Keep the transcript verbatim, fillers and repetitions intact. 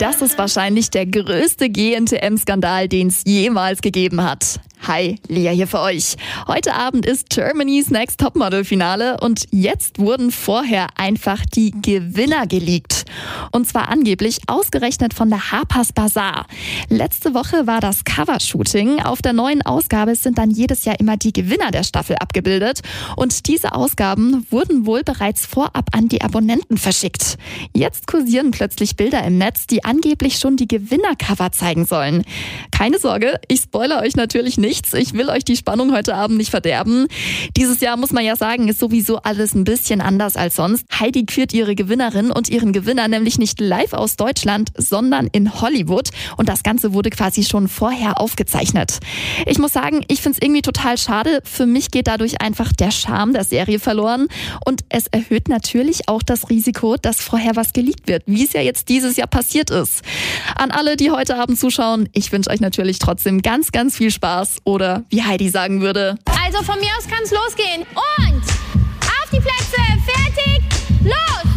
Das ist wahrscheinlich der größte G N T M-Skandal, den es jemals gegeben hat. Hi, Lea hier für euch. Heute Abend ist Germany's Next Topmodel-Finale und jetzt wurden vorher einfach die Gewinner geleakt. Und zwar angeblich ausgerechnet von der Harper's Bazaar. Letzte Woche war das Covershooting. Auf der neuen Ausgabe sind dann jedes Jahr immer die Gewinner der Staffel abgebildet. Und diese Ausgaben wurden wohl bereits vorab an die Abonnenten verschickt. Jetzt kursieren plötzlich Bilder im Netz, die angeblich schon die Gewinnercover zeigen sollen. Keine Sorge, ich spoilere euch natürlich nichts. Ich will euch die Spannung heute Abend nicht verderben. Dieses Jahr, muss man ja sagen, ist sowieso alles ein bisschen anders als sonst. Heidi kürt ihre Gewinnerin und ihren Gewinner nämlich nicht live aus Deutschland, sondern in Hollywood. Und das Ganze wurde quasi schon vorher aufgezeichnet. Ich muss sagen, ich finde es irgendwie total schade. Für mich geht dadurch einfach der Charme der Serie verloren. Und es erhöht natürlich auch das Risiko, dass vorher was geleakt wird, wie es ja jetzt dieses Jahr passiert ist. An alle, die heute Abend zuschauen, ich wünsche euch natürlich trotzdem ganz, ganz viel Spaß. Oder wie Heidi sagen würde: Also von mir aus kann es losgehen. Und auf die Plätze, fertig, los!